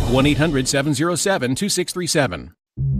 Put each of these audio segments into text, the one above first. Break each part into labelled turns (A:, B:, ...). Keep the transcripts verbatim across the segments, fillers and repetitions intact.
A: one eight hundred seven oh seven two six three seven.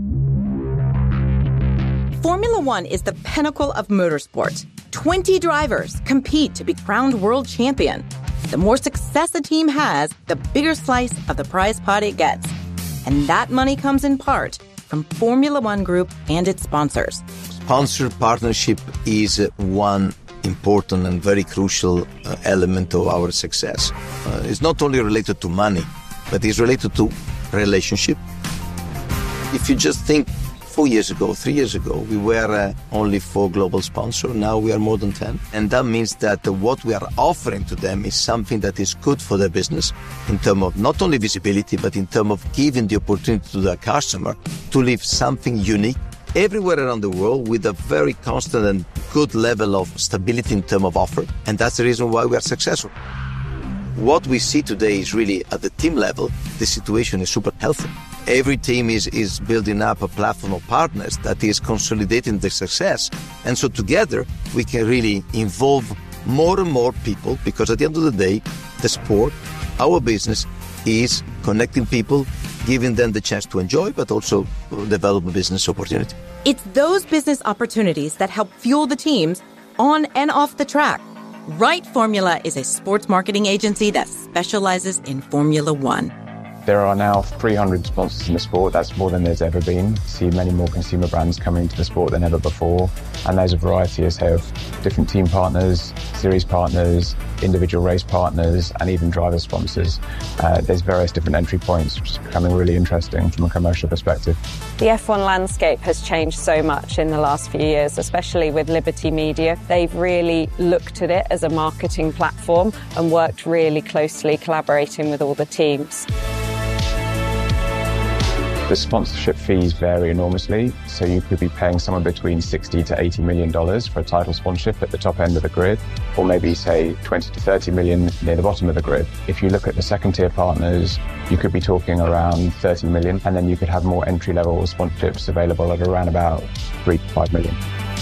B: Formula One is the pinnacle of motorsport. twenty drivers compete to be crowned world champion. The more success a team has, the bigger slice of the prize pot it gets. And that money comes in part from Formula One Group and its sponsors.
C: Sponsor partnership is one important and very crucial uh, element of our success. Uh, it's not only related to money, but it's related to relationship. If you just think four years ago, three years ago, we were uh, only four global sponsors. Now we are more than ten. And that means that uh, what we are offering to them is something that is good for their business in terms of not only visibility, but in terms of giving the opportunity to the customer to live something unique everywhere around the world with a very constant and good level of stability in terms of offer. And that's the reason why we are successful. What we see today is really at the team level, the situation is super healthy. Every team is, is building up a platform of partners that is consolidating the success. And so together we can really involve more and more people, because at the end of the day, the sport, our business is connecting people, giving them the chance to enjoy, but also develop a business opportunity.
B: It's those business opportunities that help fuel the teams on and off the track. Right Formula is a sports marketing agency that specializes in Formula One.
D: There are now three hundred sponsors in the sport. That's more than there's ever been. See many more consumer brands coming into the sport than ever before. And there's a variety as of different team partners, series partners, individual race partners, and even driver sponsors. Uh, there's various different entry points, which is becoming really interesting from a commercial perspective.
E: The F one landscape has changed so much in the last few years, especially with Liberty Media. They've really looked at it as a marketing platform and worked really closely collaborating with all the teams.
D: The sponsorship fees vary enormously, so you could be paying somewhere between sixty to eighty million dollars for a title sponsorship at the top end of the grid, or maybe say twenty to thirty million near the bottom of the grid. If you look at the second tier partners, you could be talking around thirty million, and then you could have more entry level sponsorships available at around about three to five million.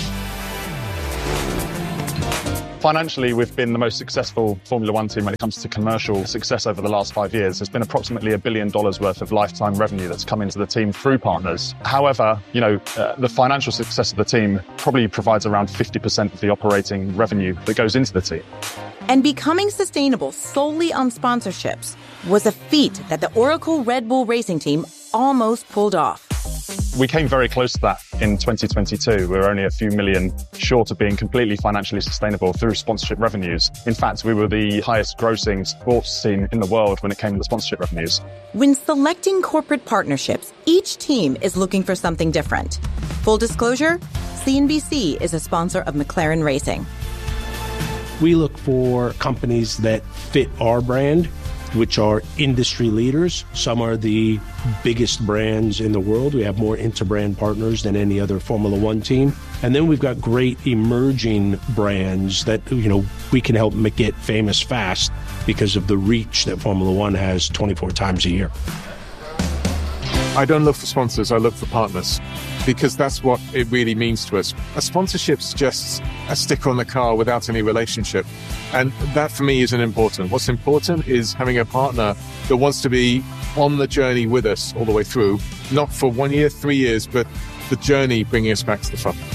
F: Financially, we've been the most successful Formula One team when it comes to commercial success over the last five years. There's been approximately a billion dollars worth of lifetime revenue that's come into the team through partners. However, you know, uh, the financial success of the team probably provides around fifty percent of the operating revenue that goes into the team.
B: And becoming sustainable solely on sponsorships was a feat that the Oracle Red Bull Racing team almost pulled off.
F: We came very close to that in twenty twenty-two. We were only a few million short of being completely financially sustainable through sponsorship revenues. In fact, we were the highest grossing sports team in the world when it came to the sponsorship revenues.
B: When selecting corporate partnerships, each team is looking for something different. Full disclosure, C N B C is a sponsor of McLaren Racing.
G: We look for companies that fit our brand, which are industry leaders. Some are the biggest brands in the world. We have more inter-brand partners than any other Formula One team. And then we've got great emerging brands that, you know, we can help make get famous fast because of the reach that Formula One has twenty-four times a year.
H: I don't look for sponsors, I look for partners, because that's what it really means to us. A sponsorship's just a sticker on the car without any relationship. And that for me isn't important. What's important is having a partner that wants to be on the journey with us all the way through, not for one year, three years, but the journey bringing us back to the front.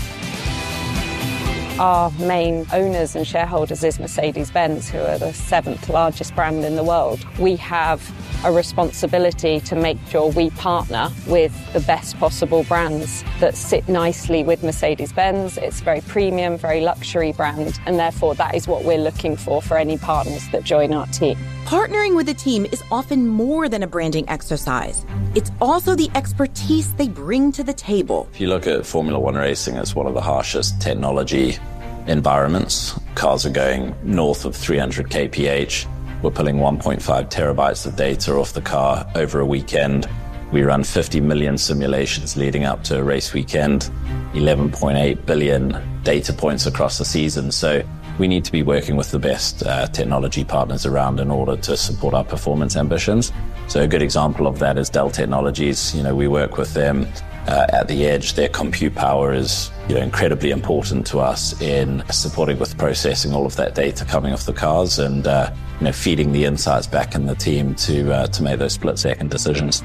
E: Our main owners and shareholders is Mercedes-Benz, who are the seventh largest brand in the world. We have a responsibility to make sure we partner with the best possible brands that sit nicely with Mercedes-Benz. It's a very premium, very luxury brand, and therefore that is what we're looking for for any partners that join our team.
B: Partnering with a team is often more than a branding exercise. It's also the expertise they bring to the table.
I: If you look at Formula One racing, it's one of the harshest technology environments. Cars are going north of three hundred k p h. We're pulling one point five terabytes of data off the car over a weekend. We run fifty million simulations leading up to a race weekend, eleven point eight billion data points across the season. So we need to be working with the best uh, technology partners around in order to support our performance ambitions. So a good example of that is Dell Technologies. You know, we work with them uh, at the edge. Their compute power is, you know, incredibly important to us in supporting with processing all of that data coming off the cars and, uh, you know, feeding the insights back in the team to uh, to make those split-second decisions.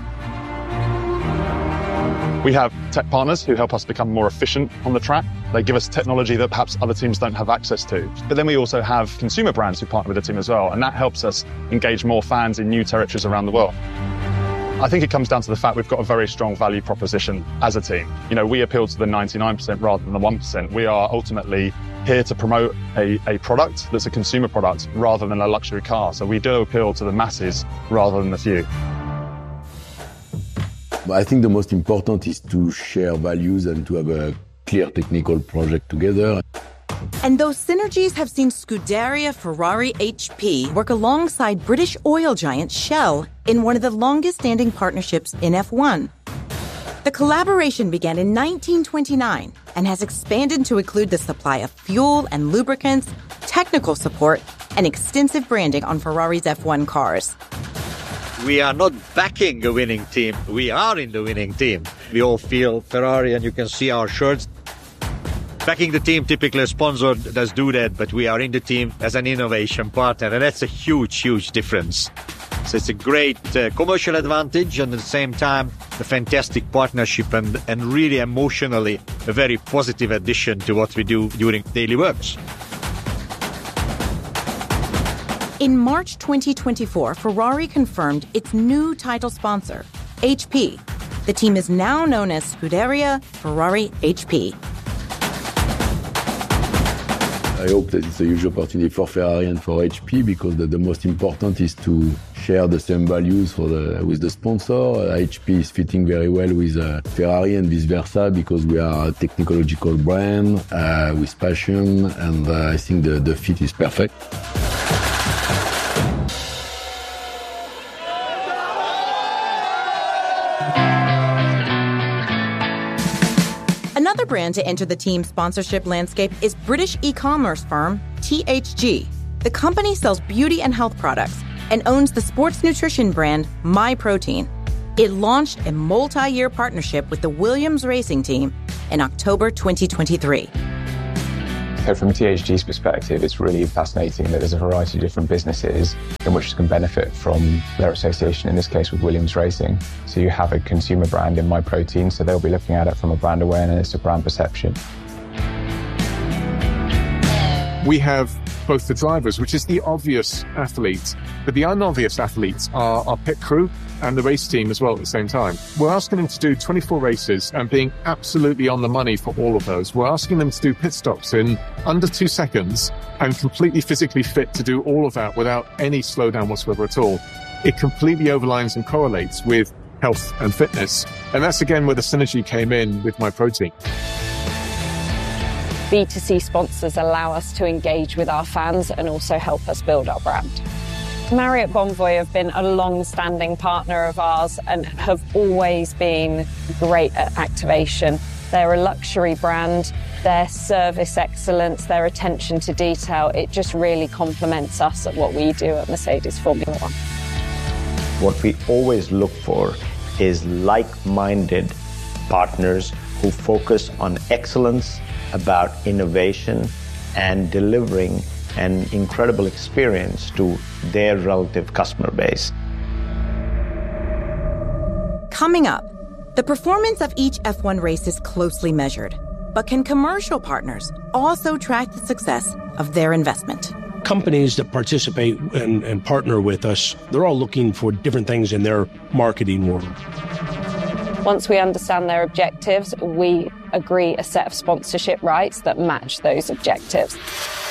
F: We have tech partners who help us become more efficient on the track. They give us technology that perhaps other teams don't have access to. But then we also have consumer brands who partner with the team as well, and that helps us engage more fans in new territories around the world. I think it comes down to the fact we've got a very strong value proposition as a team. You know, we appeal to the ninety-nine percent rather than the one percent. We are ultimately here to promote a, a product that's a consumer product rather than a luxury car. So we do appeal to the masses rather than the few.
J: I think the most important is to share values and to have a clear technical project together.
B: And those synergies have seen Scuderia Ferrari H P work alongside British oil giant Shell in one of the longest-standing partnerships in F one. The collaboration began in nineteen twenty-nine and has expanded to include the supply of fuel and lubricants, technical support, and extensive branding on Ferrari's F one cars.
K: We are not backing a winning team. We are in the winning team. We all feel Ferrari, and you can see our shirts. Backing the team, typically a sponsor does do that, but we are in the team as an innovation partner, and that's a huge, huge difference. So it's a great uh, commercial advantage, and at the same time, a fantastic partnership, and, and really emotionally a very positive addition to what we do during daily works.
B: In March twenty twenty-four, Ferrari confirmed its new title sponsor, H P. The team is now known as Scuderia Ferrari H P.
J: I hope that it's a huge opportunity for Ferrari and for H P because the, the most important is to share the same values for the, with the sponsor. Uh, H P is fitting very well with uh, Ferrari and vice versa because we are a technological brand uh, with passion, and uh, I think the, the fit is perfect.
B: Another brand to enter the team sponsorship landscape is British e-commerce firm T H G. The company sells beauty and health products and owns the sports nutrition brand MyProtein. It launched a multi-year partnership with the Williams Racing Team in October twenty twenty-three.
D: So from T H G's perspective, it's really fascinating that there's a variety of different businesses in which can benefit from their association, in this case with Williams Racing. So you have a consumer brand in MyProtein, so they'll be looking at it from a brand awareness to brand perception.
H: We have both the drivers, which is the obvious athletes, but the unobvious athletes are our pit crew and the race team as well at the same time. We're asking them to do twenty-four races and being absolutely on the money for all of those. We're asking them to do pit stops in under two seconds and completely physically fit to do all of that without any slowdown whatsoever at all. It completely overlines and correlates with health and fitness. And that's again where the synergy came in with MyProtein.
E: B two C sponsors allow us to engage with our fans and also help us build our brand. Marriott Bonvoy have been a long-standing partner of ours and have always been great at activation. They're a luxury brand, their service excellence, their attention to detail, it just really complements us at what we do at Mercedes Formula One.
L: What we always look for is like-minded partners who focus on excellence, about innovation, and delivering an incredible experience to their relative customer base.
B: Coming up, the performance of each F one race is closely measured. But can commercial partners also track the success of their investment?
G: Companies that participate and, and partner with us, they're all looking for different things in their marketing world.
E: Once we understand their objectives, we agree a set of sponsorship rights that match those objectives.